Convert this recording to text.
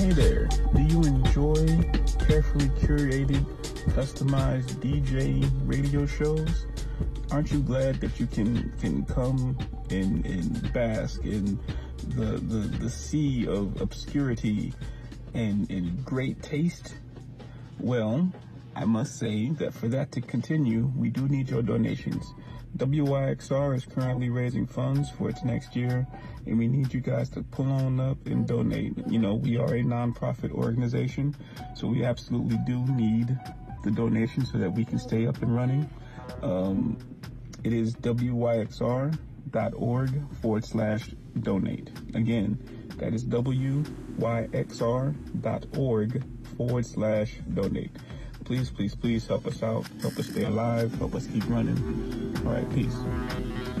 Hey there, do you enjoy carefully curated, customized DJ radio shows? Aren't you glad that you can come and bask in the sea of obscurity and great taste? Well, I must say that for that to continue, we do need your donations. WYXR is currently raising funds for its next year, and we need you guys to pull on up and donate. You know, we are a nonprofit organization, so we absolutely do need the donations so that we can stay up and running. It is wyxr.org/donate. Again, that is wyxr.org/donate. Please, please, please help us out. Help us stay alive. Help us keep running. All right, peace.